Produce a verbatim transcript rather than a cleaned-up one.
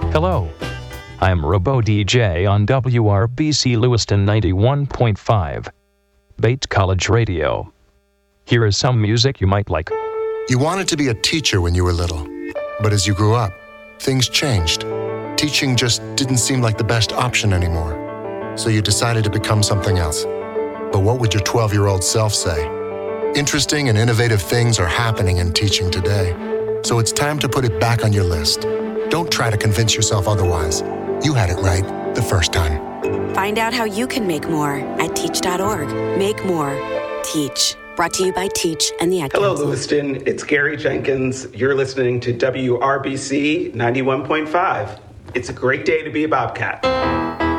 Hello, I'm Robo D J on W R B C Lewiston ninety-one point five, Bate College Radio. Here is some music you might like. You wanted to be a teacher when you were little, but as you grew up, things changed. Teaching just didn't seem like the best option anymore, so you decided to become something else. But what would your twelve-year-old self say? Interesting and innovative things are happening in teaching today, so it's time to put it back on your list. Don't try to convince yourself otherwise. You had it right the first time. Find out how you can make more at teach dot org. Make more. Teach. Brought to you by Teach and the Atkins. Hello, Lewiston. It's Gary Jenkins. You're listening to W R B C ninety-one point five. It's a great day to be a Bobcat.